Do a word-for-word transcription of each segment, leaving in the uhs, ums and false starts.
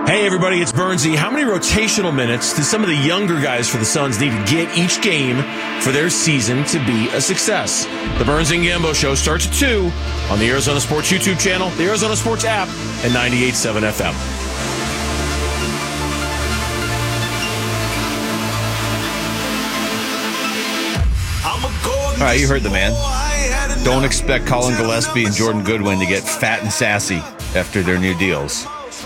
Hey, everybody, it's Bernsey. How many rotational minutes do some of the younger guys for the Suns need to get each game for their season to be a success? The Burns and Gambo Show starts at two on the Arizona Sports YouTube channel, the Arizona Sports app, and ninety-eight point seven F M. All right, you heard the man. Don't expect Colin Gillespie and Jordan Goodwin to get fat and sassy after their new deals.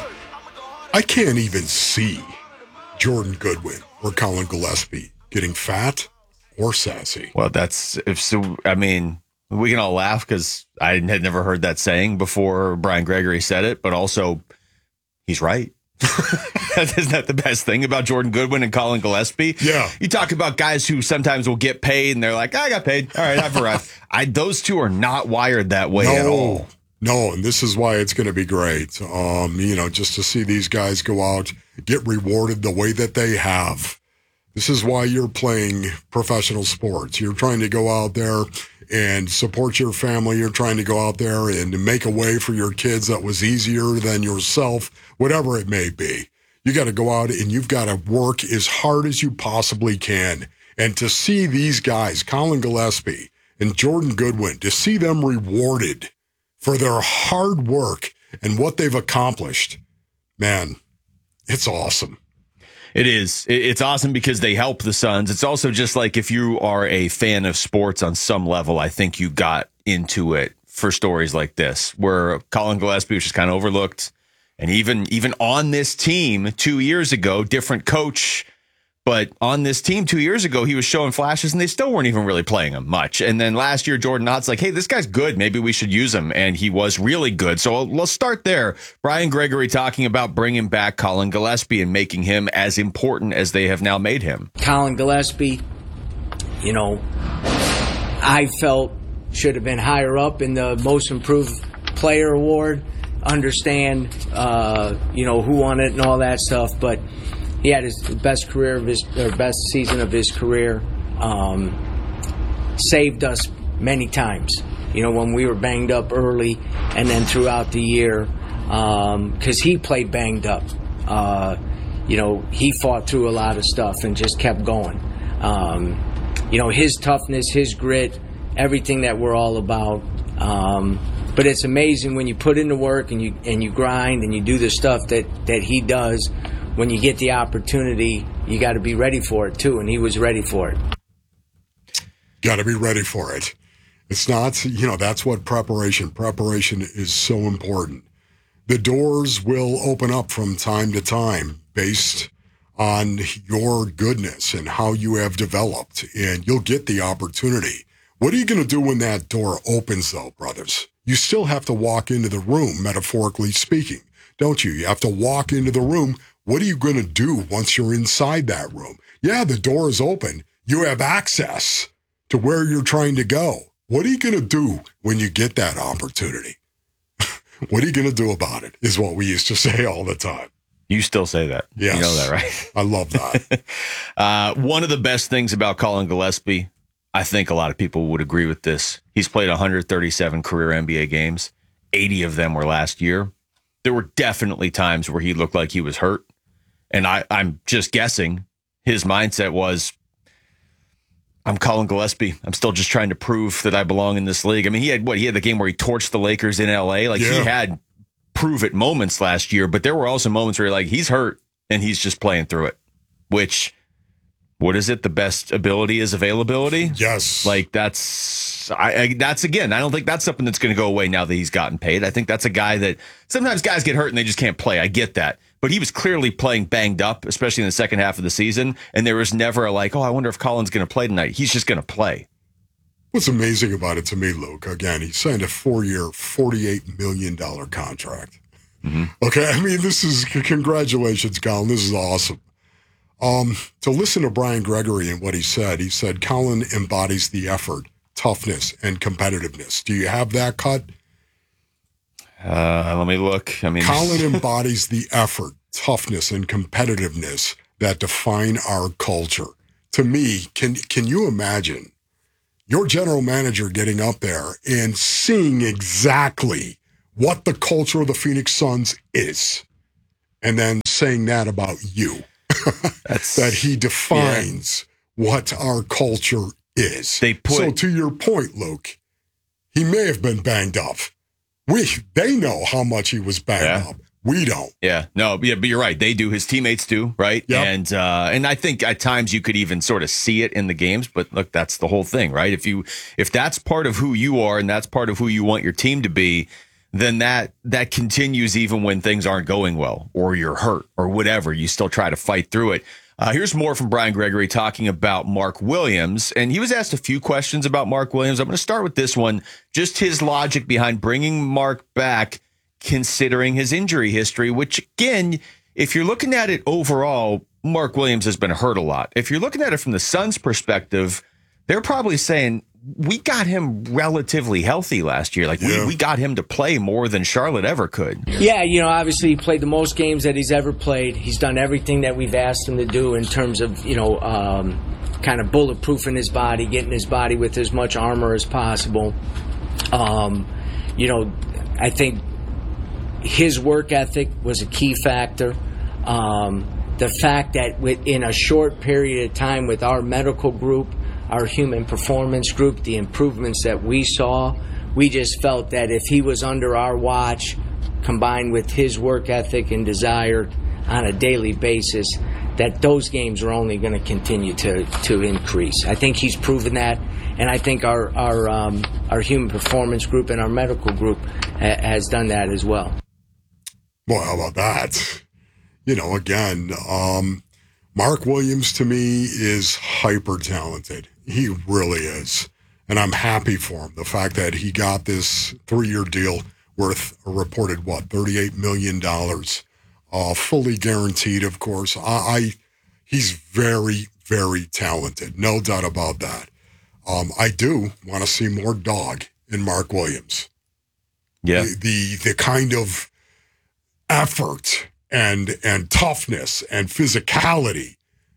I can't even see Jordan Goodwin or Colin Gillespie getting fat or sassy. Well, that's if so. I mean, we can all laugh because I had never heard that saying before Brian Gregory said it, but also he's right. Isn't that the best thing about Jordan Goodwin and Colin Gillespie? Yeah. You talk about guys who sometimes will get paid and they're like, I got paid. All right, I've arrived. I, those two are not wired that way no, at all. No, and this is why it's going to be great. Um, you know, just to see these guys go out, get rewarded the way that they have. This is why you're playing professional sports. You're trying to go out there and support your family. You're trying to go out there and make a way for your kids that was easier than yourself, whatever it may be. You got to go out and you've got to work as hard as you possibly can. And to see these guys, Colin Gillespie and Jordan Goodwin, to see them rewarded for their hard work and what they've accomplished, man, it's awesome. It is. It's awesome because they help the Suns. It's also just like if you are a fan of sports on some level, I think you got into it for stories like this, where Colin Gillespie was just kind of overlooked. And even even on this team two years ago, different coach, but on this team two years ago, he was showing flashes and they still weren't even really playing him much. And then last year, Jordan Knott's like, hey, this guy's good. Maybe we should use him. And he was really good. So let's start there. Brian Gregory talking about bringing back Colin Gillespie and making him as important as they have now made him. Colin Gillespie, you know, I felt should have been higher up in the most improved player award. Understand, uh, you know, who won it and all that stuff. But he had his best career of his, or best season of his career. Um, saved us many times, you know, when we were banged up early and then throughout the year, because um, he played banged up. Uh, you know, he fought through a lot of stuff and just kept going. Um, you know, his toughness, his grit, everything that we're all about. Um, but it's amazing when you put in the work and you and you grind and you do the stuff that, that he does. When you get the opportunity, you got to be ready for it, too, and he was ready for it. Got to be ready for it. It's not, you know, that's what preparation, preparation is so important. The doors will open up from time to time based on your goodness and how you have developed, and you'll get the opportunity. What are you going to do when that door opens, though, brothers? You still have to walk into the room, metaphorically speaking, don't you? You have to walk into the room. What are you going to do once you're inside that room? Yeah, the door is open. You have access to where you're trying to go. What are you going to do when you get that opportunity? What are you going to do about it is what we used to say all the time. You still say that. Yes. You know that, right? I love that. uh, one of the best things about Colin Gillespie, I think a lot of people would agree with this. He's played one hundred thirty-seven career N B A games. eighty of them were last year. There were definitely times where he looked like he was hurt. And I, I'm just guessing his mindset was, I'm Colin Gillespie. I'm still just trying to prove that I belong in this league. I mean, he had what? He had the game where he torched the Lakers in L A. Like, yeah. He had prove it moments last year, but there were also moments where you're like, he's hurt and he's just playing through it, which, what is it? The best ability is availability. Yes. Like that's, I, I that's again, I don't think that's something that's going to go away now that he's gotten paid. I think that's a guy that sometimes guys get hurt and they just can't play. I get that. But he was clearly playing banged up, especially in the second half of the season. And there was never a like, oh, I wonder if Colin's going to play tonight. He's just going to play. What's amazing about it to me, Luke, again, he signed a four-year, forty-eight million dollars contract. Mm-hmm. Okay, I mean, this is, congratulations, Colin. This is awesome. Um, to listen to Brian Gregory and what he said, he said Colin embodies the effort, toughness, and competitiveness. Do you have that cut? Uh, let me look. I mean, Colin embodies the effort, toughness, and competitiveness that define our culture. To me, can can you imagine your general manager getting up there and seeing exactly what the culture of the Phoenix Suns is, and then saying that about you. That he defines yeah. what our culture is. They put, so to your point, Luke, he may have been banged up. We They know how much he was banged yeah. up. We don't. Yeah, no, yeah, but you're right. They do. His teammates do, right? Yep. And uh, and I think at times you could even sort of see it in the games. But look, that's the whole thing, right? If you if that's part of who you are and that's part of who you want your team to be, then that that continues even when things aren't going well or you're hurt or whatever. You still try to fight through it. Uh, here's more from Brian Gregory talking about Mark Williams. And he was asked a few questions about Mark Williams. I'm going to start with this one. Just his logic behind bringing Mark back, considering his injury history, which, again, if you're looking at it overall, Mark Williams has been hurt a lot. If you're looking at it from the Suns' perspective, they're probably saying, we got him relatively healthy last year. Like, yeah. we, we got him to play more than Charlotte ever could. Yeah, you know, obviously he played the most games that he's ever played. He's done everything that we've asked him to do in terms of, you know, um, kind of bulletproofing his body, getting his body with as much armor as possible. Um, you know, I think his work ethic was a key factor. Um, the fact that within a short period of time with our medical group, our human performance group, the improvements that we saw, we just felt that if he was under our watch, combined with his work ethic and desire on a daily basis, that those games are only going to continue to to increase. I think he's proven that, and I think our our um, our human performance group and our medical group ha- has done that as well. Well, how about that? You know, again, um, Mark Williams to me is hyper talented. He really is. And I'm happy for him. The fact that he got this three-year deal worth a reported, what, thirty-eight million dollars, uh, fully guaranteed, of course. I, I He's very, very talented. No doubt about that. Um, I do want to see more dog in Mark Williams. Yeah. The, the, the kind of effort and and toughness and physicality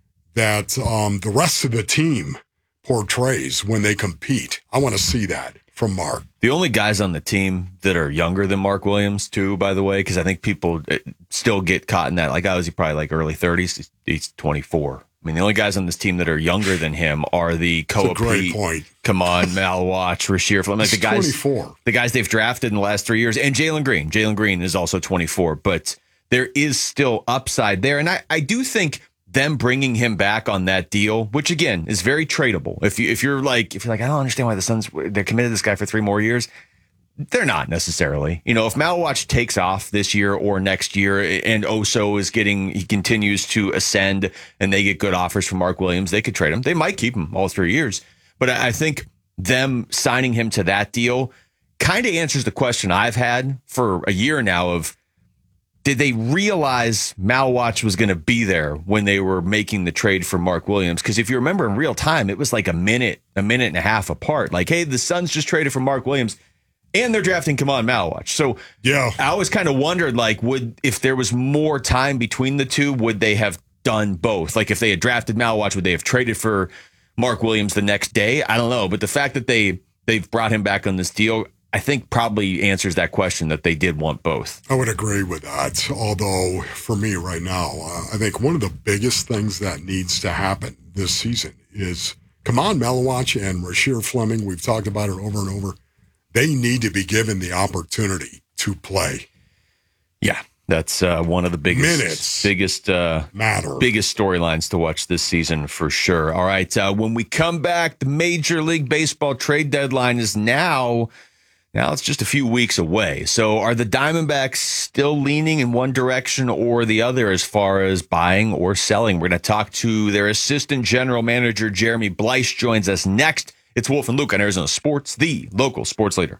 that um, the rest of the team portrays when they compete. I want to see that from Mark. The only guys on the team that are younger than Mark Williams, too, by the way, because I think people still get caught in that. Like, I was probably like early thirties. He's twenty-four. I mean, the only guys on this team that are younger than him are the Koa point. Come on, Malwatch, Rasheer Fleming. Like the guys, twenty-four. The guys they've drafted in the last three years, and Jalen Green. Jalen Green is also twenty-four, but there is still upside there. And I, I do think them bringing him back on that deal, which again is very tradable. If you if you're like if you're like I don't understand why the Suns they're committed to this guy for three more years, they're not necessarily. You know, if Malwatch takes off this year or next year, and Oso is getting he continues to ascend, and they get good offers from Mark Williams, they could trade him. They might keep him all three years, but I think them signing him to that deal kind of answers the question I've had for a year now of, did they realize Malwatch was going to be there when they were making the trade for Mark Williams? Because if you remember in real time, it was like a minute, a minute and a half apart. Like, hey, the Suns just traded for Mark Williams, and they're drafting Kaman Malwatch. So yeah, I always kind of wondered, like, would if there was more time between the two, would they have done both? Like, if they had drafted Malwatch, would they have traded for Mark Williams the next day? I don't know. But the fact that they they've brought him back on this deal, I think probably answers that question that they did want both. I would agree with that. Although for me right now, uh, I think one of the biggest things that needs to happen this season is Kaman Malwatch and Rasheer Fleming. We've talked about it over and over. They need to be given the opportunity to play. Yeah, that's uh, one of the biggest, Minutes biggest, uh, matter. biggest storylines to watch this season for sure. All right, uh, when we come back, the Major League Baseball trade deadline is now. Now it's just a few weeks away. So are the Diamondbacks still leaning in one direction or the other as far as buying or selling? We're going to talk to their assistant general manager, Jeremy Bleish, joins us next. It's Wolf and Luke on Arizona Sports, the local sports leader.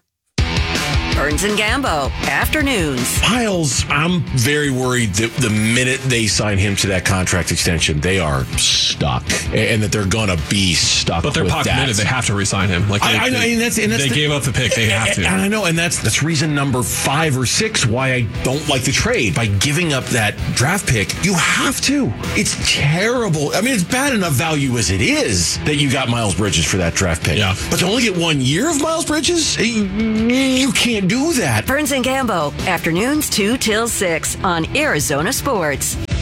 Burns and Gambo, afternoons. Miles, I'm very worried that the minute they sign him to that contract extension, they are stuck, and that they're going to be stuck. But they're with pot that. committed. They have to re-sign him. Like they, I, I know, and that's, and that's they the, gave up the pick. They have to. And I know, and that's that's reason number five or six why I don't like the trade. By giving up that draft pick, you have to. It's terrible. I mean, it's bad enough value as it is that you got Miles Bridges for that draft pick. Yeah. But to only get one year of Miles Bridges, you can't do that. Burns and Gambo, afternoons two till six on Arizona Sports.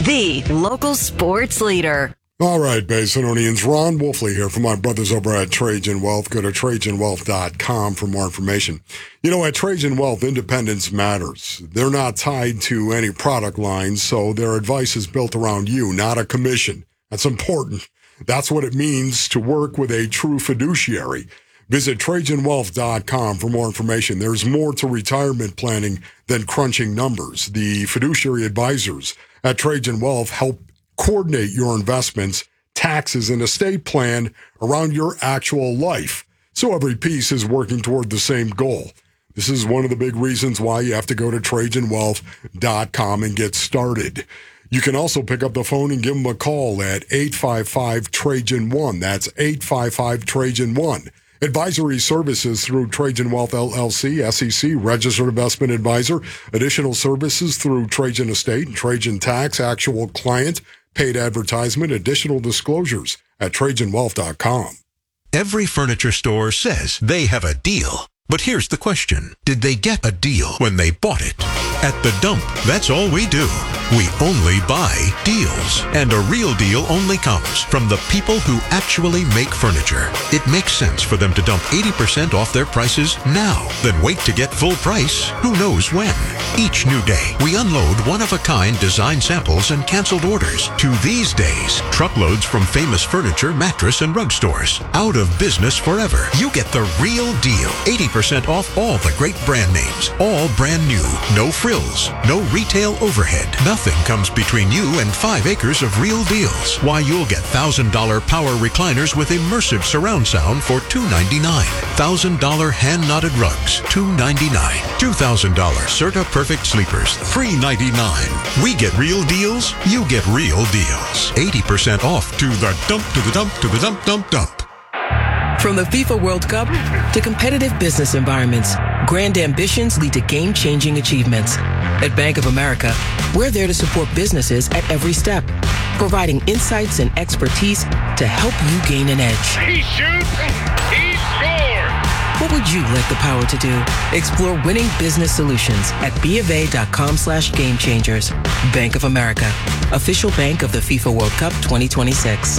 the local sports leader. All right, Basinonians, Ron Wolfley here from my brothers over at Trajan Wealth. Go to Trajan Wealth dot com for more information. You know, at Trajan Wealth, independence matters. They're not tied to any product lines, so their advice is built around you, not a commission. That's important. That's what it means to work with a true fiduciary. Visit Trajan Wealth dot com for more information. There's more to retirement planning than crunching numbers. The fiduciary advisors at Trajan Wealth help coordinate your investments, taxes, and estate plan around your actual life, so every piece is working toward the same goal. This is one of the big reasons why you have to go to Trajan Wealth dot com and get started. You can also pick up the phone and give them a call at eight five five Trajan one. That's eight five five Trajan one. Advisory services through Trajan Wealth L L C, S E C, registered investment advisor. Additional services through Trajan Estate and Trajan Tax, actual client, paid advertisement, additional disclosures at Trajan Wealth dot com. Every furniture store says they have a deal. But here's the question. Did they get a deal when they bought it? At The Dump, that's all we do. We only buy deals. And a real deal only comes from the people who actually make furniture. It makes sense for them to dump eighty percent off their prices now, then wait to get full price who knows when. Each new day, we unload one-of-a-kind design samples and canceled orders to these days, truckloads from famous furniture, mattress, and rug stores. Out of business forever. You get the real deal. eighty percent off all the great brand names. All brand new. No frills. No retail overhead. Nothing comes between you and five acres of real deals. Why, you'll get one thousand dollars power recliners with immersive surround sound for two hundred ninety-nine dollars. one thousand dollars hand-knotted rugs, two hundred ninety-nine dollars. two thousand dollars Serta Perfect Sleepers, three hundred ninety-nine dollars. We get real deals, you get real deals. eighty percent off to the dump, to the dump, to the dump, dump, dump. From the FIFA World Cup to competitive business environments, grand ambitions lead to game-changing achievements. At Bank of America, we're there to support businesses at every step, providing insights and expertise to help you gain an edge. He shoots, he scores! What would you like the power to do? Explore winning business solutions at BofA.com slash game changers. Bank of America, official bank of the FIFA World Cup twenty twenty-six.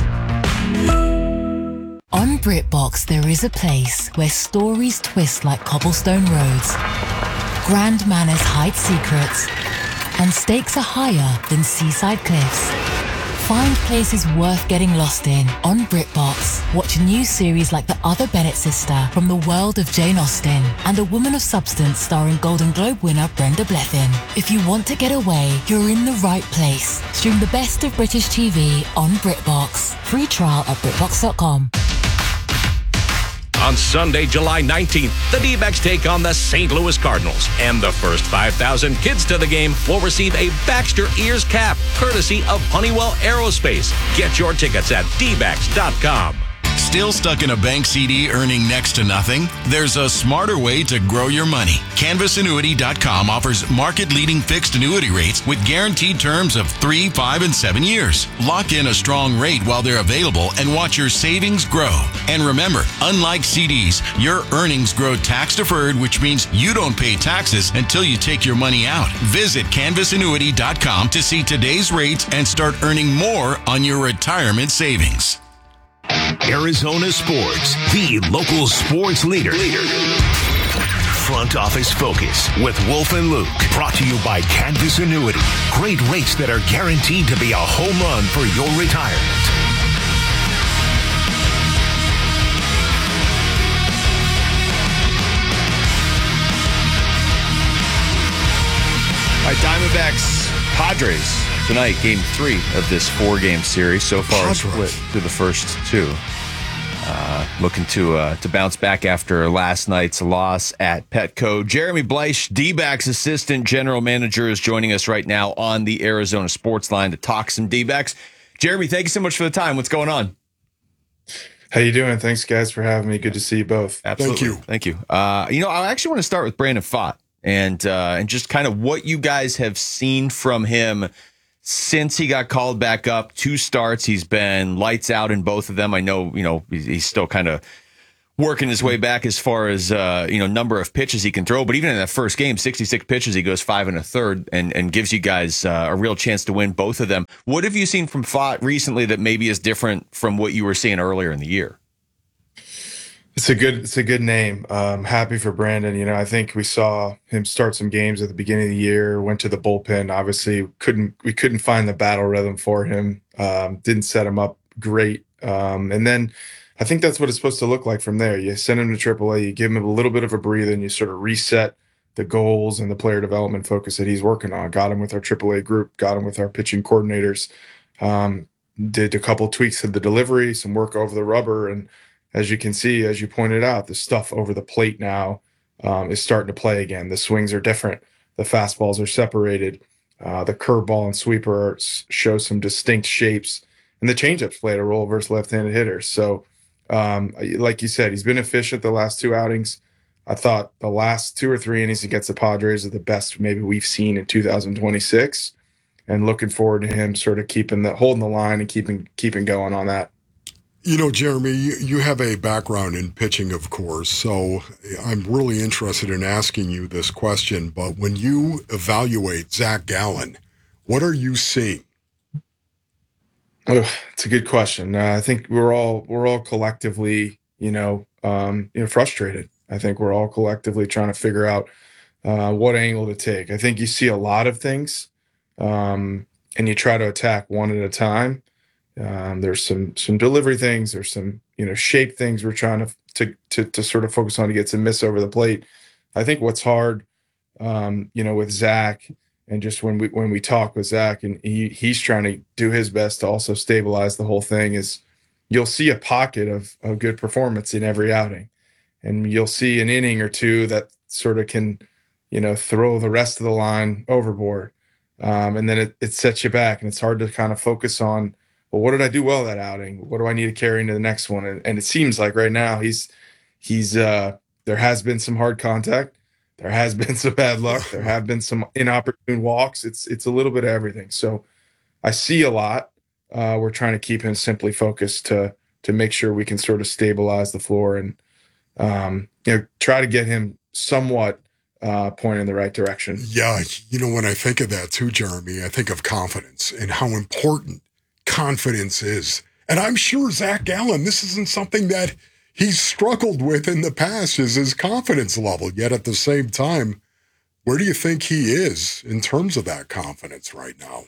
On BritBox, there is a place where stories twist like cobblestone roads, grand manners hide secrets, and stakes are higher than seaside cliffs. Find places worth getting lost in on BritBox. Watch new series like The Other Bennett Sister from the world of Jane Austen and A Woman of Substance starring Golden Globe winner Brenda Blethyn. If you want to get away, you're in the right place. Stream the best of British T V on BritBox. Free trial at BritBox dot com. On Sunday, July nineteenth, the D-backs take on the Saint Louis Cardinals. And the first five thousand kids to the game will receive a Baxter Ears cap, courtesy of Honeywell Aerospace. Get your tickets at D backs dot com. Still stuck in a bank C D earning next to nothing? There's a smarter way to grow your money. Canvas Annuity dot com offers market-leading fixed annuity rates with guaranteed terms of three, five, and seven years. Lock in a strong rate while they're available and watch your savings grow. And remember, unlike C Ds, your earnings grow tax-deferred, which means you don't pay taxes until you take your money out. Visit Canvas Annuity dot com to see today's rates and start earning more on your retirement savings. Arizona Sports, the local sports leader. leader. Front Office Focus with Wolf and Luke. Brought to you by Canvas Annuity. Great rates that are guaranteed to be a home run for your retirement. All right, Diamondbacks, Padres tonight, game three of this four-game series. So far, split through the first two. Uh, looking to uh, to bounce back after last night's loss at Petco. Jeremy Bleich, D-backs assistant general manager, is joining us right now on the Arizona Sports Line to talk some D-backs. Jeremy, thank you so much for the time. What's going on? How you doing? Thanks, guys, for having me. Good to see you both. Absolutely. Thank you. Thank you. Uh, you know, I actually want to start with Brandon Pfaadt and uh, and just kind of what you guys have seen from him since he got called back up. Two starts. He's been lights out in both of them. I know, you know, he's still kind of working his way back as far as uh, you know, number of pitches he can throw. But even in that first game, sixty-six pitches, he goes five and a third, and and gives you guys uh, a real chance to win both of them. What have you seen from Pfaadt recently that maybe is different from what you were seeing earlier in the year? It's a good, it's a good name. Um, happy for Brandon. You know, I think we saw him start some games at the beginning of the year. Went to the bullpen. Obviously, couldn't we couldn't find the battle rhythm for him. Um, didn't set him up great. Um, and then I think that's what it's supposed to look like from there. You send him to triple A. You give him a little bit of a breather, and you sort of reset the goals and the player development focus that he's working on. Got him with our triple A group. Got him with our pitching coordinators. Um, did a couple tweaks to the delivery, some work over the rubber, and as you can see, as you pointed out, the stuff over the plate now um, is starting to play again. The swings are different. The fastballs are separated. Uh, the curveball and sweeper are, show some distinct shapes. And the changeups played a role versus left-handed hitters. So, um, like you said, he's been efficient the last two outings. I thought the last two or three innings against the Padres are the best maybe we've seen in two thousand twenty-six. And looking forward to him sort of keeping the holding the line and keeping keeping going on that. You know, Jeremy, you, you have a background in pitching, of course, so I'm really interested in asking you this question. But when you evaluate Zach Gallen, what are you seeing? Oh, it's a good question. Uh, I think we're all we're all collectively, you know, um, you know, frustrated. I think we're all collectively trying to figure out uh, what angle to take. I think you see a lot of things, um, and you try to attack one at a time. Um, there's some some delivery things. There's some you know shape things we're trying to to to, to sort of focus on to get some miss over the plate. I think what's hard, um, you know, with Zach, and just when we when we talk with Zach, and he he's trying to do his best to also stabilize the whole thing, is you'll see a pocket of a good performance in every outing, and you'll see an inning or two that sort of can, you know, throw the rest of the line overboard, um, and then it, it sets you back, and it's hard to kind of focus on, well, what did I do well that outing? What do I need to carry into the next one? And, and it seems like right now he's he's uh, there has been some hard contact. There has been some bad luck. There have been some inopportune walks. It's it's a little bit of everything. So I see a lot. Uh, we're trying to keep him simply focused to to make sure we can sort of stabilize the floor and um, you know try to get him somewhat uh, pointed in the right direction. Yeah, you know, when I think of that too, Jeremy, I think of confidence and how important confidence is. And I'm sure Zach Gallen, this isn't something that he's struggled with in the past, is his confidence level. Yet at the same time, where do you think he is in terms of that confidence right now?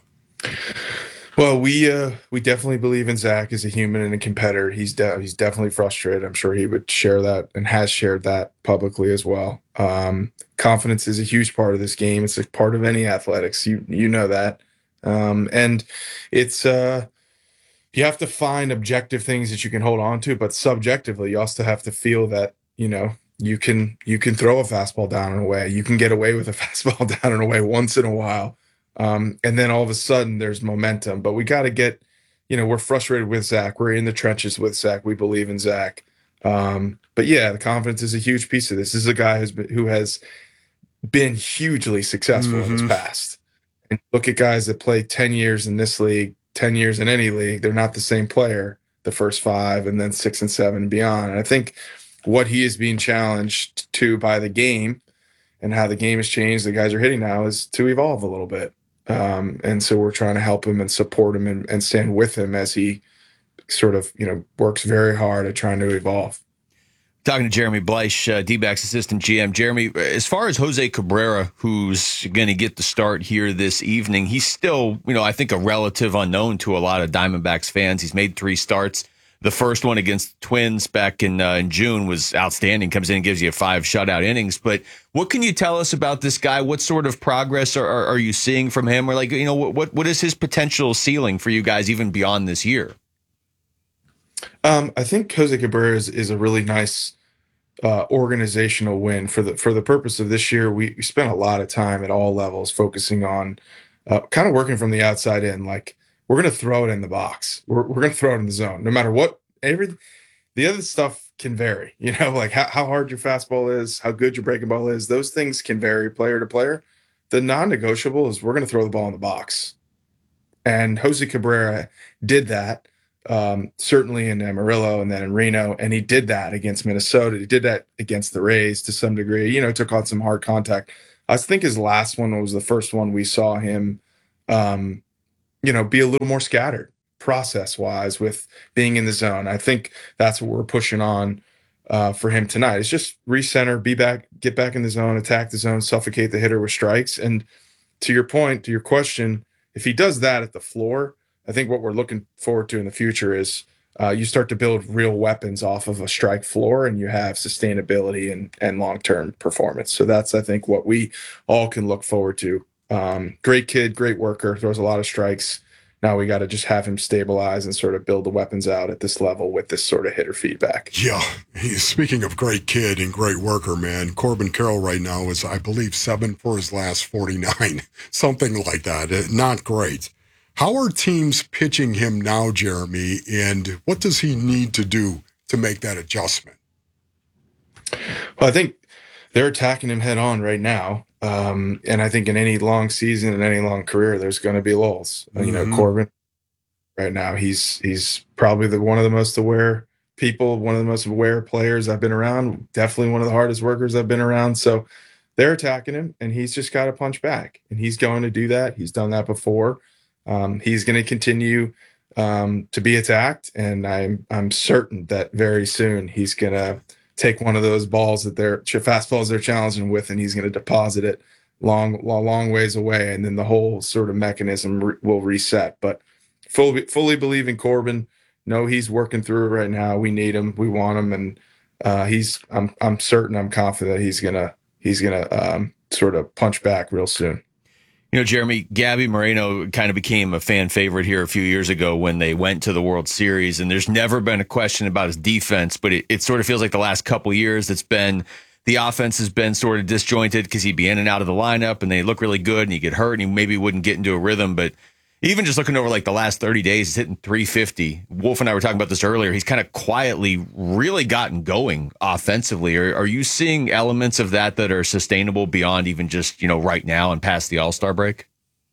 Well, we uh, we definitely believe in Zach as a human and a competitor. He's de- he's definitely frustrated. I'm sure he would share that and has shared that publicly as well. Um, confidence is a huge part of this game. It's a part of any athletics. You you know that. Um, and it's, uh, you have to find objective things that you can hold on to, but subjectively, you also have to feel that, you know, you can, you can throw a fastball down and away. You can get away with a fastball down and away once in a while. Um, and then all of a sudden there's momentum, but we got to get, you know, we're frustrated with Zach. We're in the trenches with Zach. We believe in Zach. Um, but yeah, the confidence is a huge piece of this. This is a guy who's been, who has been hugely successful mm-hmm. in his past. And look at guys that play ten years in this league, ten years in any league. They're not the same player the first five and then six and seven and beyond. And I think what he is being challenged to by the game and how the game has changed, the guys are hitting now, is to evolve a little bit. Um, and so we're trying to help him and support him and, and stand with him as he sort of, you know, works very hard at trying to evolve. Talking to Jeremy Bleich, uh, D-backs assistant G M. Jeremy, as far as Jose Cabrera, who's going to get the start here this evening, he's still, you know, I think a relative unknown to a lot of Diamondbacks fans. He's made three starts. The first one against the Twins back in uh, in June was outstanding. Comes in and gives you five shutout innings. But what can you tell us about this guy? What sort of progress are, are, are you seeing from him? Or, like, you know, what what is his potential ceiling for you guys even beyond this year? Um, I think Jose Cabrera is, is a really nice uh, organizational win for the for the purpose of this year. We, we spent a lot of time at all levels focusing on uh, kind of working from the outside in. Like, we're going to throw it in the box. We're we're going to throw it in the zone, no matter what. Every the other stuff can vary. You know, like how, how hard your fastball is, how good your breaking ball is. Those things can vary player to player. The non-negotiable is we're going to throw the ball in the box. And Jose Cabrera did that um, certainly in Amarillo and then in Reno. And he did that against Minnesota. He did that against the Rays to some degree, you know, took on some hard contact. I think his last one was the first one we saw him, um, you know, be a little more scattered process wise with being in the zone. I think that's what we're pushing on uh, for him tonight. It's just recenter, be back, get back in the zone, attack the zone, suffocate the hitter with strikes. And to your point, to your question, if he does that at the floor, I think what we're looking forward to in the future is uh, you start to build real weapons off of a strike floor, and you have sustainability and, and long-term performance. So that's, I think, what we all can look forward to. Um, great kid, great worker, throws a lot of strikes. Now we got to just have him stabilize and sort of build the weapons out at this level with this sort of hitter feedback. Yeah. He's, speaking of great kid and great worker, man, Corbin Carroll right now is, I believe, seven for his last forty-nine, something like that. Not great. How are teams pitching him now, Jeremy, and what does he need to do to make that adjustment? Well, I think they're attacking him head on right now. Um, and I think in any long season and any long career, there's going to be lulls. Mm-hmm. You know, Corbin right now, he's he's probably the one of the most aware people, one of the most aware players I've been around, definitely one of the hardest workers I've been around. So they're attacking him, and he's just got to punch back. And he's going to do that. He's done that before. Um, he's going to continue um, to be attacked, and I'm I'm certain that very soon he's going to take one of those balls that they're fastballs they're challenging with, and he's going to deposit it long, long, long ways away, and then the whole sort of mechanism re- will reset. But fully, fully believe in Corbin. Know he's working through it right now. We need him. We want him, and uh, he's. I'm I'm certain. I'm confident he's gonna he's gonna um, sort of punch back real soon. You know, Jeremy, Gabby Moreno kind of became a fan favorite here a few years ago when they went to the World Series, and there's never been a question about his defense, but it, it sort of feels like the last couple of years it's been the offense has been sort of disjointed because he'd be in and out of the lineup, and they look really good, and he'd get hurt, and he maybe wouldn't get into a rhythm. But even just looking over like the last thirty days, he's hitting three fifty. Wolf and I were talking about this earlier. He's kind of quietly really gotten going offensively. Are, are you seeing elements of that that are sustainable beyond even just, you know, right now and past the All-Star break?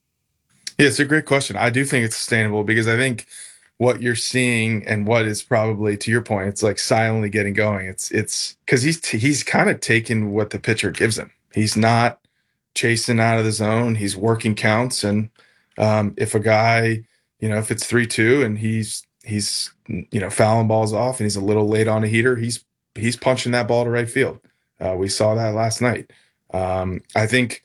Yeah, it's a great question. I do think it's sustainable because I think what you're seeing and what is probably, to your point, it's like silently getting going. It's it's because he's he's kind of taking what the pitcher gives him. He's not chasing out of the zone. He's working counts, and Um, if a guy, you know, if it's three two and he's he's you know fouling balls off and he's a little late on a heater, he's he's punching that ball to right field. Uh, we saw that last night. Um, I think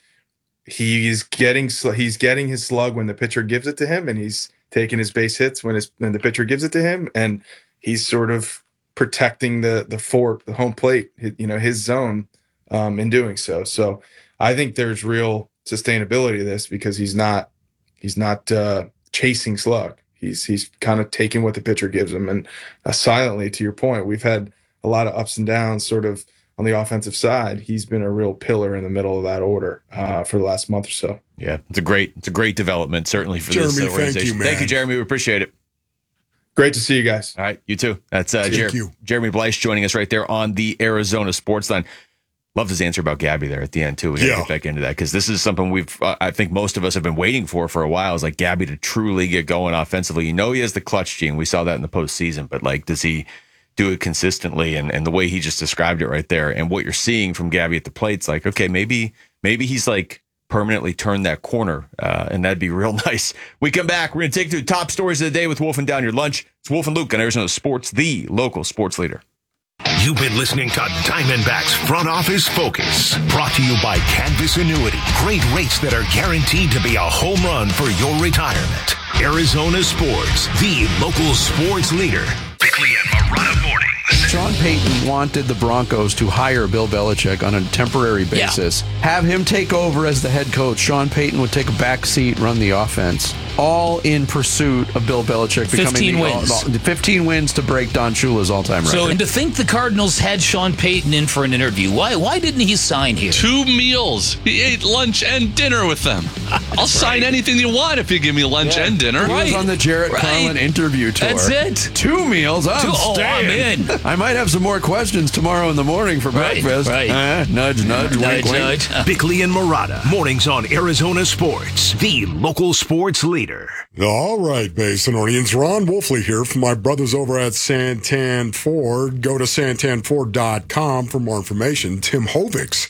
he's getting he's getting his slug when the pitcher gives it to him, and he's taking his base hits when his when the pitcher gives it to him, and he's sort of protecting the the fort, the home plate, you know, his zone um, in doing so. So I think there's real sustainability to this because he's not. He's not uh, chasing slug. He's he's kind of taking what the pitcher gives him. And uh, silently, to your point, we've had a lot of ups and downs sort of on the offensive side. He's been a real pillar in the middle of that order uh, for the last month or so. Yeah, it's a great it's a great development, certainly for Jeremy, this organization. thank you, man. Thank you, Jeremy. We appreciate it. Great to see you guys. All right, you too. That's uh, Jer- you. Jeremy Bleish joining us right there on the Arizona Sports Line. Love his answer about Gabby there at the end, too. We got to Yeah. get back into that because this is something we've, uh, I think most of us have been waiting for for a while, is like Gabby to truly get going offensively. You know, he has the clutch gene. We saw that in the postseason, but like, does he do it consistently? And, and the way he just described it right there and what you're seeing from Gabby at the plate's like, okay, maybe, maybe he's like permanently turned that corner, uh, and that'd be real nice. We come back. We're going to take you through the top stories of the day with Wolf and Down Your Lunch. It's Wolf and Luke on Arizona Sports, the local sports leader. You've been listening to Diamondbacks Front Office Focus, brought to you by Canvas Annuity. Great rates that are guaranteed to be a home run for your retirement. Arizona Sports, the local sports leader. Bickley and Marotta Mornings. Sean Payton wanted the Broncos to hire Bill Belichick on a temporary basis. Yeah. Have him take over as the head coach. Sean Payton would take a back seat, run the offense. All in pursuit of Bill Belichick becoming fifteen the, wins. All, fifteen wins to break Don Shula's all-time record. So, and to think the Cardinals had Sean Payton in for an interview, why why didn't he sign here? Two meals. He ate lunch and dinner with them. I'll sign anything you want if you give me lunch yeah. and dinner. He right. was on the Jarrett right. Carlin interview tour. That's it. Two meals. I'm Two, oh, I'm in. I might have some more questions tomorrow in the morning for right. breakfast. Right. Uh, nudge, nudge, nudge, wink, nudge. Bickley and Marotta, mornings on Arizona Sports, the local sports leader. leader. All right, Basinonians. Ron Wolfley here from my brothers over at Santan Ford. Go to santan ford dot com for more information. Tim Hovic's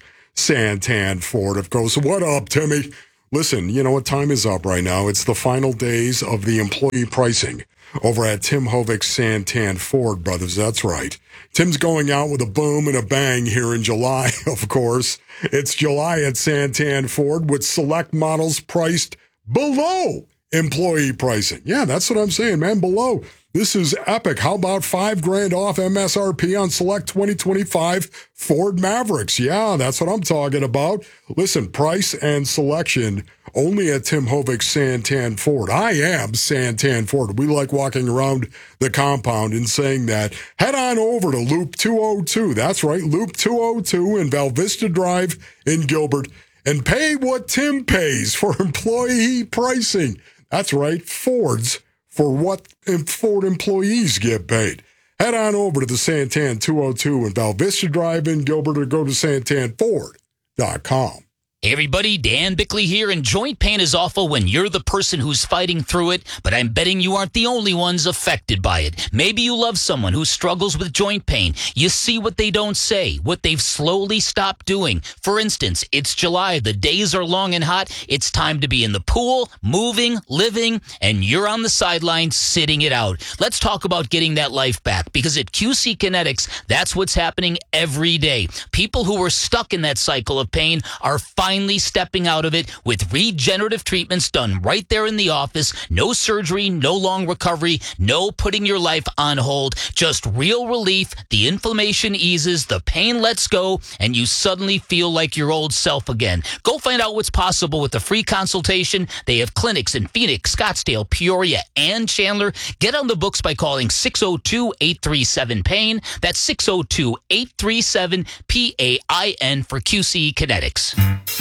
Santan Ford, of course. What up, Timmy? Listen, you know what? Time is up right now. It's the final days of the employee pricing over at Tim Hovic's Santan Ford, brothers. That's right. Tim's going out with a boom and a bang here in July, of course. It's July at Santan Ford with select models priced below employee pricing. Yeah, that's what I'm saying, man, below. This is epic. How about five grand off M S R P on select twenty twenty-five Ford Mavericks? Yeah, that's what I'm talking about. Listen, price and selection only at Tim Hovic's Santan Ford. I am Santan Ford. We like walking around the compound and saying that. Head on over to Loop two oh two. That's right, Loop two oh two in Val Vista Drive in Gilbert. And pay what Tim pays for employee pricing. That's right, Ford's for what Ford employees get paid. Head on over to the Santan two oh two in Val Vista Drive in Gilbert or go to santan ford dot com. Hey everybody, Dan Bickley here, and joint pain is awful when you're the person who's fighting through it, but I'm betting you aren't the only ones affected by it. Maybe you love someone who struggles with joint pain. You see what they don't say, what they've slowly stopped doing. For instance, it's July, the days are long and hot, it's time to be in the pool, moving, living, and you're on the sidelines sitting it out. Let's talk about getting that life back, because at Q C Kinetics, that's what's happening every day. People who were stuck in that cycle of pain are finally Finally stepping out of it with regenerative treatments done right there in the office. No surgery, no long recovery, no putting your life on hold. Just real relief. The inflammation eases, the pain lets go, and you suddenly feel like your old self again. Go find out what's possible with a free consultation. They have clinics in Phoenix, Scottsdale, Peoria, and Chandler. Get on the books by calling six oh two, eight three seven, pain. That's six oh two, eight three seven, P A I N for Q C Kinetics.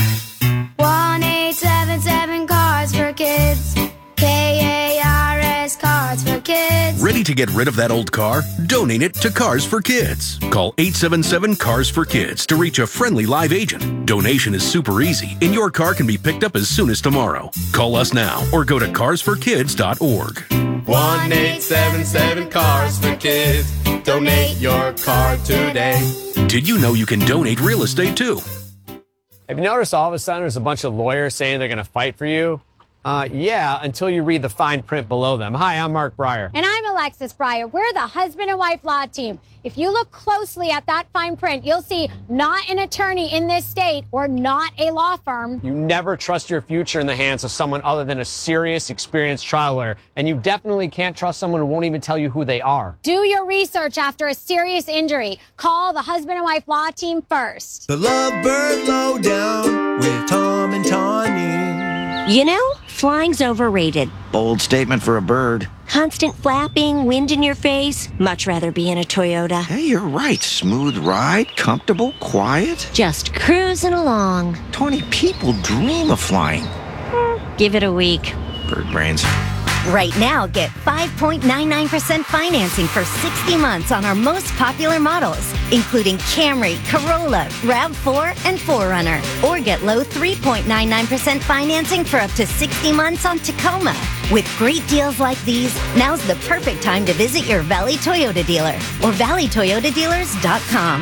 one eight seven seven Cars for Kids. K A R S Cars for Kids. Ready to get rid of that old car? Donate it to Cars for Kids. Call eight seven seven, Cars for Kids to reach a friendly live agent. Donation is super easy, and your car can be picked up as soon as tomorrow. Call us now or go to cars for kids dot org. one eight seven seven Cars for Kids. Donate your car today. Did you know you can donate real estate too? Have you noticed all of a sudden there's a bunch of lawyers saying they're going to fight for you? Uh, yeah, until you read the fine print below them. Hi, I'm Mark Breyer. And I'm Alexis Breyer. We're the husband and wife law team. If you look closely at that fine print, you'll see not an attorney in this state or not a law firm. You never trust your future in the hands of someone other than a serious, experienced trial lawyer. And you definitely can't trust someone who won't even tell you who they are. Do your research after a serious injury. Call the husband and wife law team first. The Lovebird Lowdown with Tom and Tawny. You know, flying's overrated. Bold statement for a bird. Constant flapping, wind in your face. Much rather be in a Toyota. Hey, you're right. Smooth ride, comfortable, quiet. Just cruising along. twenty people dream of flying. Give it a week. Bird brains. Right now, get five point nine nine percent financing for sixty months on our most popular models, including Camry, Corolla, RAV four, and four runner. Or get low three point nine nine percent financing for up to sixty months on Tacoma. With great deals like these, now's the perfect time to visit your Valley Toyota dealer or valley toyota dealers dot com.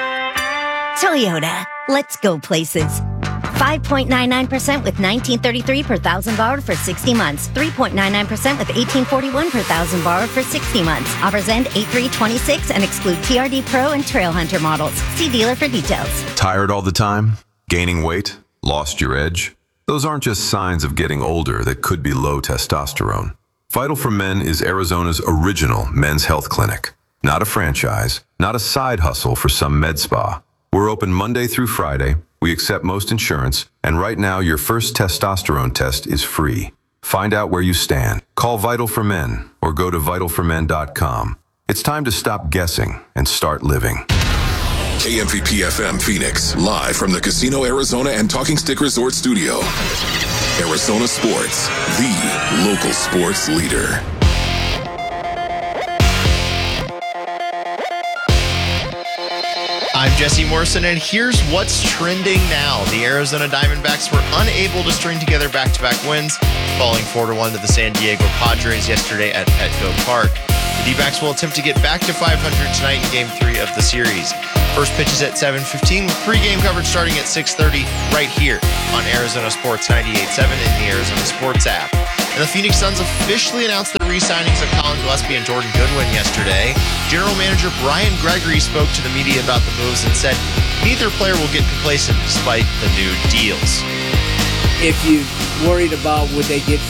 Toyota, let's go places. five point nine nine percent with nineteen thirty-three per thousand borrowed for sixty months. three point nine nine percent with eighteen forty-one per thousand borrowed for sixty months. Offers end eight three twenty-six and exclude T R D Pro and Trail Hunter models. See dealer for details. Tired all the time? Gaining weight? Lost your edge? Those aren't just signs of getting older that could be low testosterone. Vital for Men is Arizona's original men's health clinic. Not a franchise, not a side hustle for some med spa. We're open Monday through Friday. We accept most insurance, and right now your first testosterone test is free. Find out where you stand. Call Vital for Men or go to vital for men dot com. It's time to stop guessing and start living. K M V P F M Phoenix, live from the Casino Arizona and Talking Stick Resort Studio. Arizona Sports, the local sports leader. I'm Jesse Morrison, and here's what's trending now. The Arizona Diamondbacks were unable to string together back-to-back wins, falling four to one to the San Diego Padres yesterday at Petco Park. The D-backs will attempt to get back to five hundred tonight in Game three of the series. First pitch is at seven fifteen, with pregame coverage starting at six thirty right here on Arizona Sports ninety-eight point seven and the Arizona Sports app. And the Phoenix Suns officially announced the re-signings of Colin Gillespie and Jordan Goodwin yesterday. General Manager Brian Gregory spoke to the media about the moves and said neither player will get complacent despite the new deals. If you worried about would they get,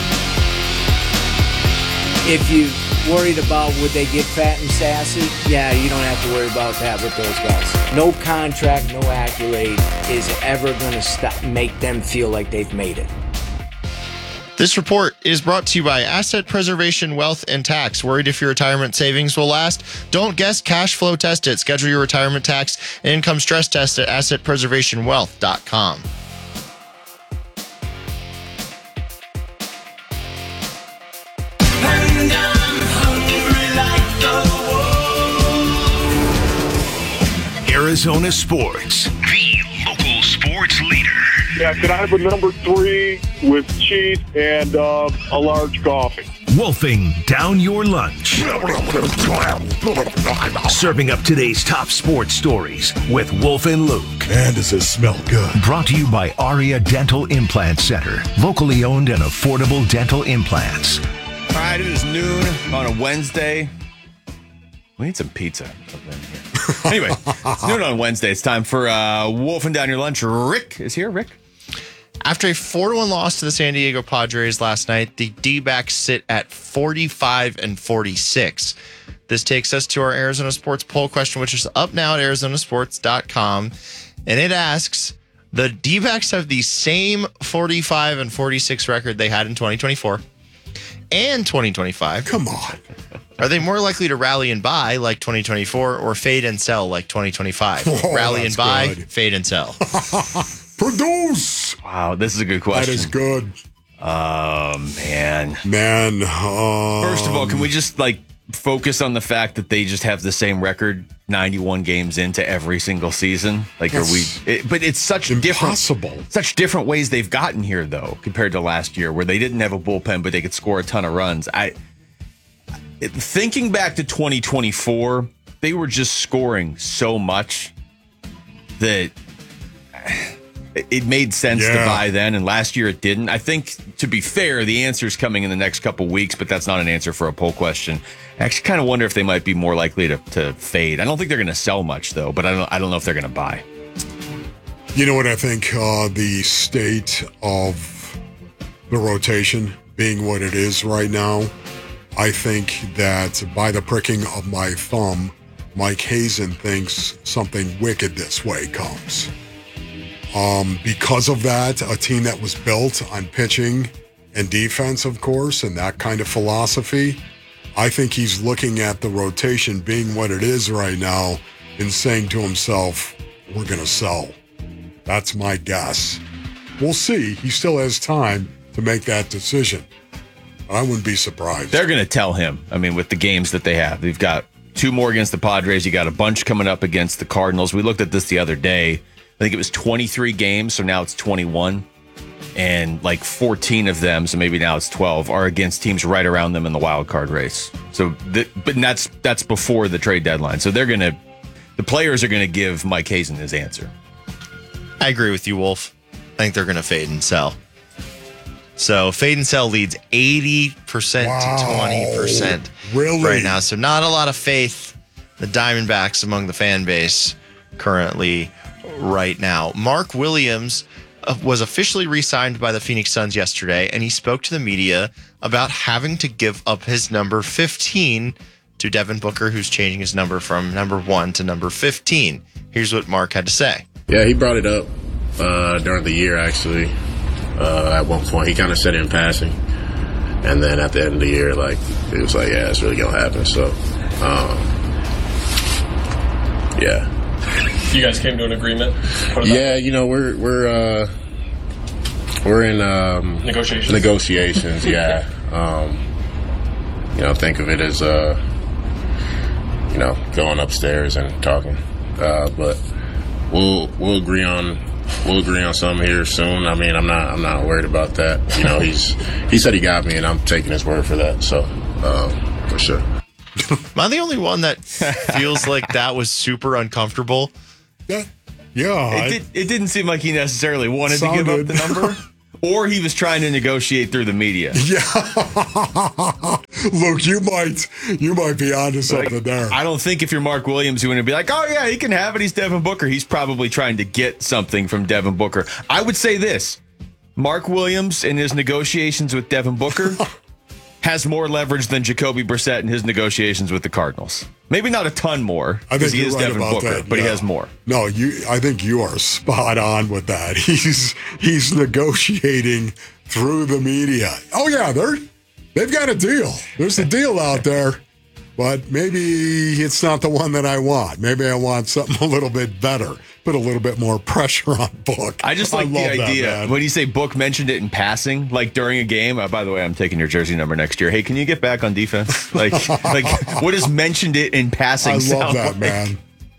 if you worried about would they get fat and sassy, yeah, you don't have to worry about that with those guys. No contract, no accolade is ever going to stop make them feel like they've made it. This report is brought to you by Asset Preservation Wealth and Tax. Worried if your retirement savings will last? Don't guess, cash flow test it. Schedule your retirement tax and income stress test at asset preservation wealth dot com. Arizona Sports, the local sports leader. Yeah, can I have a number three with cheese and uh, a large coffee? Wolfing down your lunch. Serving up today's top sports stories with Wolf and Luke. Man, does this smell good. Brought to you by Aria Dental Implant Center. Locally owned and affordable dental implants. All right, it is noon on a Wednesday. We need some pizza. Anyway, it's noon on Wednesday. It's time for uh, Wolfing Down Your Lunch. Rick is here. Rick? After a four to one loss to the San Diego Padres last night, the D-backs sit at forty-five and forty-six. This takes us to our Arizona Sports poll question, which is up now at arizona sports dot com. And it asks, the D-backs have the same forty-five and forty-six record they had in twenty twenty-four and twenty twenty-five. Come on. Are they more likely to rally and buy like twenty twenty-four or fade and sell like twenty twenty-five? Oh, rally and buy, good. fade and sell. Produce. Wow, this is a good question. That is good. Oh, man. Man. Um, First of all, can we just like focus on the fact that they just have the same record ninety-one games into every single season? Like, are we? It, but it's such impossible. different, such different ways they've gotten here, though, compared to last year, where they didn't have a bullpen, but they could score a ton of runs. I it, thinking back to twenty twenty-four, they were just scoring so much that it made sense Yeah. to buy then, and last year it didn't. I think, to be fair, the answer's coming in the next couple weeks, but that's not an answer for a poll question. I actually kind of wonder if they might be more likely to, to fade. I don't think they're going to sell much, though, but I don't, I don't know if they're going to buy. You know what I think? Uh, the state of the rotation being what it is right now, I think that by the pricking of my thumb, Mike Hazen thinks something wicked this way comes. Um, because of that, a team that was built on pitching and defense, of course, and that kind of philosophy, I think he's looking at the rotation being what it is right now and saying to himself, we're going to sell. That's my guess. We'll see. He still has time to make that decision. I wouldn't be surprised. They're going to tell him. I mean, with the games that they have, they've got two more against the Padres. You got a bunch coming up against the Cardinals. We looked at this the other day. I think it was twenty-three games, so now it's twenty-one. And like fourteen of them, so maybe now it's twelve, are against teams right around them in the wild card race. So, the, but that's that's before the trade deadline. So they're going to, the players are going to give Mike Hazen his answer. I agree with you, Wolf. I think they're going to fade and sell. So fade and sell leads eighty percent Wow. to twenty percent Really? right now. So not a lot of faith, the Diamondbacks among the fan base currently right now. Mark Williams uh, was officially re-signed by the Phoenix Suns yesterday, and he spoke to the media about having to give up his number fifteen to Devin Booker, who's changing his number from number one to number fifteen. Here's what Mark had to say. Yeah, he brought it up uh, during the year, actually. Uh, at one point, he kind of said it in passing. And then at the end of the year, like, it was like, yeah, it's really going to happen. So, um, yeah. You guys came to an agreement? Yeah, you know, we're, we're, uh, we're in, um, Negotiations. Negotiations, yeah. um, you know, think of it as, uh, you know, going upstairs and talking. uh, but we'll we'll agree on we'll agree on something here soon. I mean, I'm not I'm not worried about that. You know, he's he said he got me, and I'm taking his word for that. So um, for sure. Am I the only one that feels like that was super uncomfortable? Yeah, yeah. It, I, did, it didn't seem like he necessarily wanted to give Sounded. up the number, or he was trying to negotiate through the media. Yeah, Luke, you might you might be onto something there. I don't think if you're Mark Williams, you want to be like, oh yeah, he can have it. He's Devin Booker. He's probably trying to get something from Devin Booker. I would say this: Mark Williams in his negotiations with Devin Booker has more leverage than Jacoby Brissett in his negotiations with the Cardinals. Maybe not a ton more, I because think he you're is right Devin about Booker, that, but he yeah. has more. No, you. I think you are spot on with that. He's he's negotiating through the media. Oh yeah, they're they've got a deal. There's a deal out there, but maybe it's not the one that I want. Maybe I want something a little bit better. Put a little bit more pressure on Book. I just like I the love that, idea man. when you say Book mentioned it in passing, like during a game. Uh, by the way, I'm taking your jersey number next year. Hey, can you get back on defense? Like, like what does mentioned it in passing? I love sound that, like? man.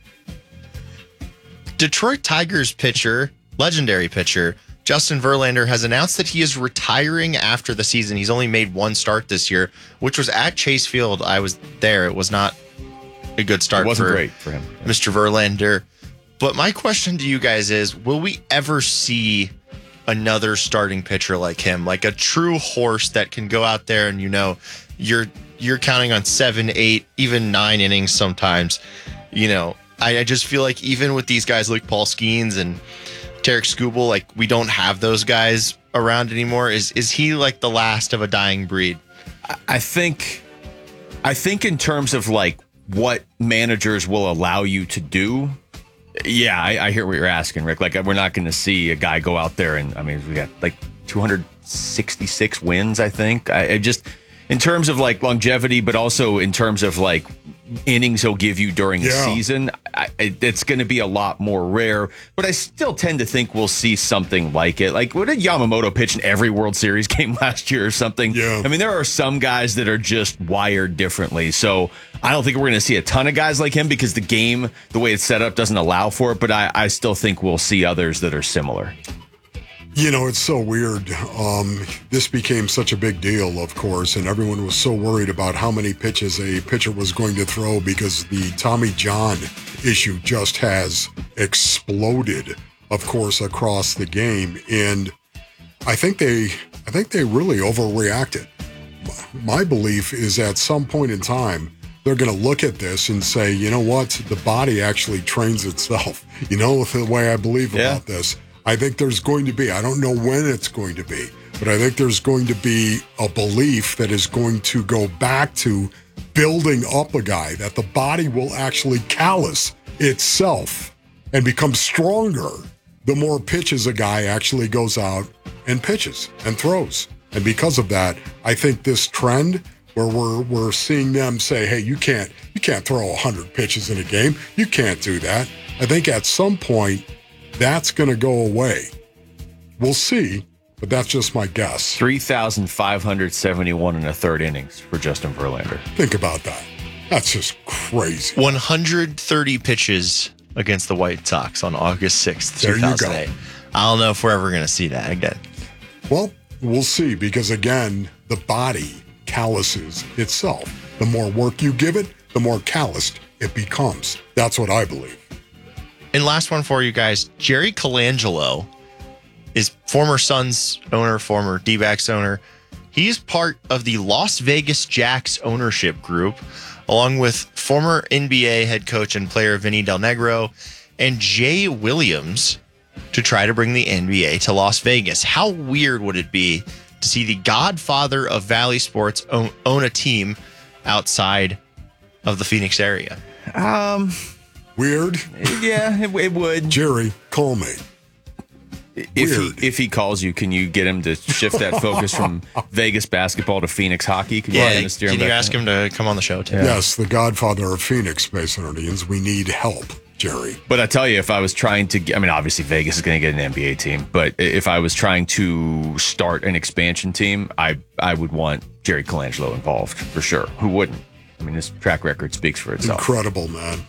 Detroit Tigers pitcher, legendary pitcher, Justin Verlander has announced that he is retiring after the season. He's only made one start this year, which was at Chase Field. I was there. It was not a good start. It wasn't for great for him, Mister Verlander. But my question to you guys is, will we ever see another starting pitcher like him, like a true horse that can go out there and, you know, you're you're counting on seven, eight, even nine innings sometimes. You know, I, I just feel like even with these guys like Paul Skeens and Tarek Skubal, like we don't have those guys around anymore. Is is he like the last of a dying breed? I think, I think in terms of like what managers will allow you to do. Yeah, I, I hear what you're asking, Rick. Like, we're not going to see a guy go out there and, I mean, we got like two hundred sixty-six wins, I think. I, I just, in terms of like longevity, but also in terms of like innings he'll give you during the Yeah. season, I, it, it's going to be a lot more rare. But I still tend to think we'll see something like it. Like, what did Yamamoto pitch in every World Series game last year or something? Yeah. I mean, there are some guys that are just wired differently. So I don't think we're going to see a ton of guys like him because the game, the way it's set up, doesn't allow for it. But I, I still think we'll see others that are similar. You know, it's so weird. Um, this became such a big deal, of course, and everyone was so worried about how many pitches a pitcher was going to throw because the Tommy John issue just has exploded, of course, across the game. And I think they, I think they really overreacted. My belief is at some point in time, they're going to look at this and say, you know what, the body actually trains itself. You know, the way I believe Yeah. about this. I think there's going to be, I don't know when it's going to be, but I think there's going to be a belief that is going to go back to building up a guy, that the body will actually callous itself and become stronger the more pitches a guy actually goes out and pitches and throws. And because of that, I think this trend where we're we're seeing them say, hey, you can't you can't throw one hundred pitches in a game. You can't do that. I think at some point, that's going to go away. We'll see, but that's just my guess. three thousand five hundred seventy-one and a third innings for Justin Verlander. Think about that. That's just crazy. one hundred thirty pitches against the White Sox on August sixth, There two you thousand eight. go. I don't know if we're ever going to see that again. Well, we'll see, because again, the body calluses itself. The more work you give it, the more calloused it becomes. That's what I believe. And last one for you guys, Jerry Colangelo is former Suns owner, former D-backs owner. He's part of the Las Vegas Jacks ownership group, along with former N B A head coach and player Vinny Del Negro and Jay Williams, to try to bring the N B A to Las Vegas. How weird would it be to see the godfather of Valley Sports own, own a team outside of the Phoenix area? Um... Weird? Yeah, it, it would. Jerry, call me. If he, if he calls you, can you get him to shift that focus from Vegas basketball to Phoenix hockey? Can you, Yeah, get him to steer can him you back ask there? him to come on the show, too? Yes, the godfather of Phoenix, Space Indians. We need help, Jerry. But I tell you, if I was trying to, get, I mean, obviously Vegas is going to get an N B A team, but if I was trying to start an expansion team, I I would want Jerry Colangelo involved for sure. Who wouldn't? I mean, his track record speaks for itself. Incredible, man.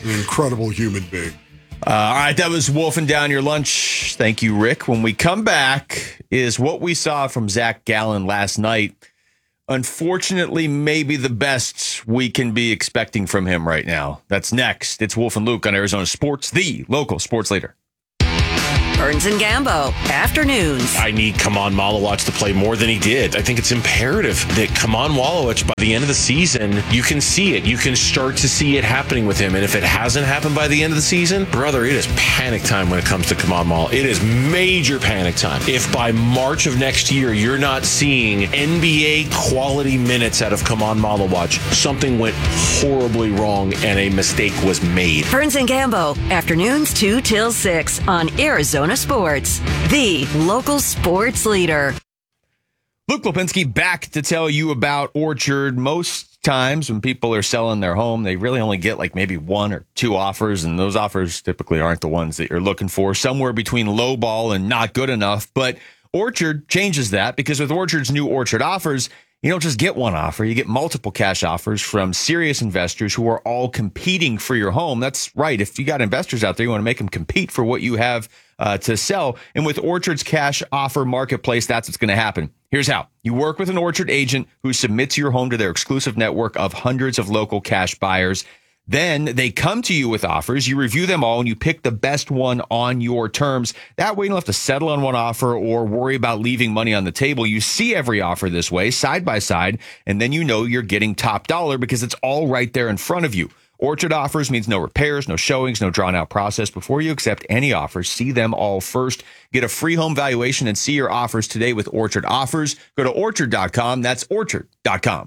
An incredible human being. Uh, all right, that was wolfing down your lunch. Thank you, Rick. When we come back is what we saw from Zach Gallen last night. Unfortunately, maybe the best we can be expecting from him right now. That's next. It's Wolf and Luke on Arizona Sports, the local sports leader. Burns and Gambo, afternoons. I need Kaman Malowicz to play more than he did. I think it's imperative that Kaman Malowicz, by the end of the season, you can see it. You can start to see it happening with him. And if it hasn't happened by the end of the season, brother, it is panic time when it comes to Kaman Mal. It is major panic time. If by March of next year, you're not seeing N B A quality minutes out of Kaman Malowicz, something went horribly wrong and a mistake was made. Burns and Gambo, afternoons two till six on Arizona Sports, the local sports leader. Luke Lipinski back to tell you about Orchard. Most times when people are selling their home, they really only get like maybe one or two offers, and those offers typically aren't the ones that you're looking for, somewhere between low ball and not good enough. But Orchard changes that, because with Orchard's new Orchard offers, you don't just get one offer, you get multiple cash offers from serious investors who are all competing for your home. That's right. If you got investors out there, you want to make them compete for what you have uh, to sell. And with Orchard's cash offer marketplace, that's what's going to happen. Here's how. You work with an Orchard agent who submits your home to their exclusive network of hundreds of local cash buyers. Then they come to you with offers. You review them all and you pick the best one on your terms. That way you don't have to settle on one offer or worry about leaving money on the table. You see every offer this way, side by side, and then you know you're getting top dollar because it's all right there in front of you. Orchard offers means no repairs, no showings, no drawn out process. Before you accept any offers, see them all first. Get a free home valuation and see your offers today with Orchard Offers. Go to orchard dot com. That's orchard dot com.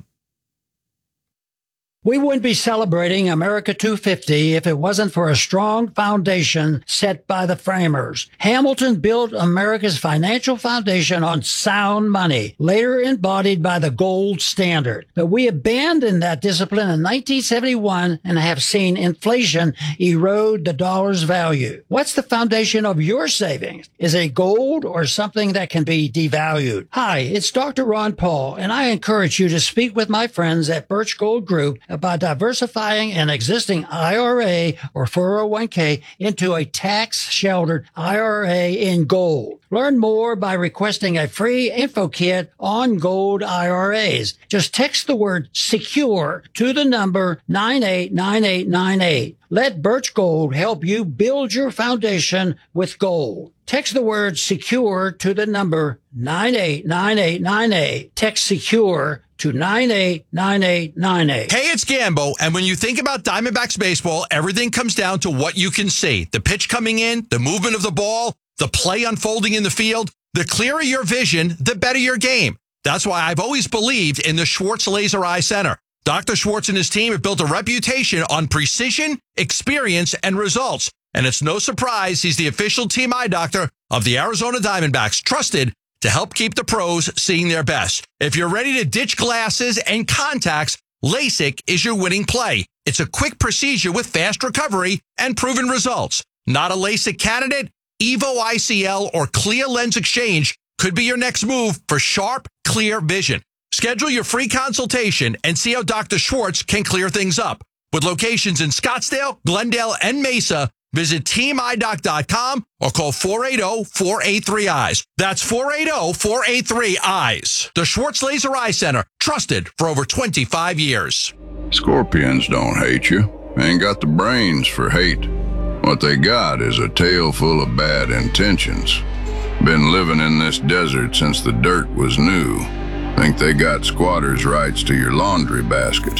We wouldn't be celebrating America two fifty if it wasn't for a strong foundation set by the framers. Hamilton built America's financial foundation on sound money, later embodied by the gold standard. But we abandoned that discipline in nineteen seventy-one and have seen inflation erode the dollar's value. What's the foundation of your savings? Is it gold or something that can be devalued? Hi, it's Doctor Ron Paul, and I encourage you to speak with my friends at Birch Gold Group about diversifying an existing I R A or four oh one k into a tax-sheltered I R A in gold. Learn more by requesting a free info kit on gold I R As. Just text the word SECURE to the number nine eight nine eight nine eight. Let Birch Gold help you build your foundation with gold. Text the word SECURE to the number nine eight nine eight nine eight. Text SECURE to nine eight nine eight nine eight. Hey, it's Gambo, and when you think about Diamondbacks baseball, everything comes down to what you can see. The pitch coming in, the movement of the ball, the play unfolding in the field. The clearer your vision, the better your game. That's why I've always believed in the Schwartz Laser Eye Center. Doctor Schwartz and his team have built a reputation on precision, experience, and results. And it's no surprise he's the official team eye doctor of the Arizona Diamondbacks, trusted to help keep the pros seeing their best. If you're ready to ditch glasses and contacts, LASIK is your winning play. It's a quick procedure with fast recovery and proven results. Not a LASIK candidate? Evo I C L or Clear Lens Exchange could be your next move for sharp, clear vision. Schedule your free consultation and see how Doctor Schwartz can clear things up. With locations in Scottsdale, Glendale, and Mesa, visit team eye doc dot com or call four eight zero, four eight three, eyes. That's four eight zero, four eight three, eyes. The Schwartz Laser Eye Center, trusted for over twenty-five years. Scorpions don't hate you. Ain't got the brains for hate. What they got is a tail full of bad intentions. Been living in this desert since the dirt was new. Think they got squatters' rights to your laundry basket.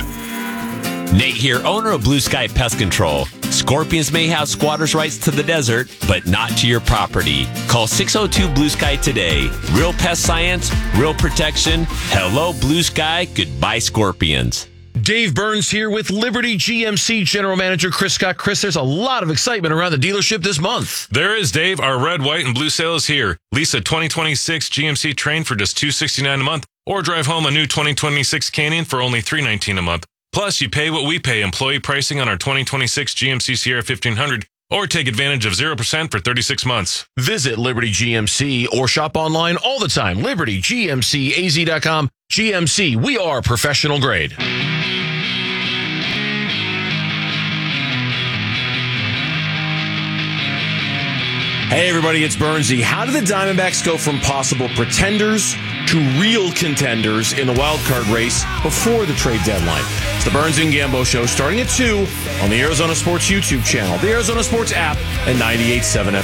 Nate here, owner of Blue Sky Pest Control. Scorpions may have squatters' rights to the desert, but not to your property. Call six oh two Blue Sky today. Real pest science, real protection. Hello, Blue Sky. Goodbye, scorpions. Dave Burns here with Liberty G M C General Manager Chris Scott. Chris, there's a lot of excitement around the dealership this month. There is, Dave. Our red, white, and blue sale is here. Lease a twenty twenty-six G M C Train for just two hundred sixty-nine dollars a month, or drive home a new twenty twenty-six Canyon for only three hundred nineteen dollars a month. Plus, you pay what we pay, employee pricing on our twenty twenty-six G M C Sierra fifteen hundred, or take advantage of zero percent for thirty-six months. Visit Liberty G M C or shop online all the time. Liberty G M C A Z dot com. G M C, we are professional grade. Hey, everybody, it's Bernsey. How did the Diamondbacks go from possible pretenders to real contenders in the wild card race before the trade deadline? It's the Burns and Gambo Show starting at two on the Arizona Sports YouTube channel, the Arizona Sports app, and ninety-eight point seven F M.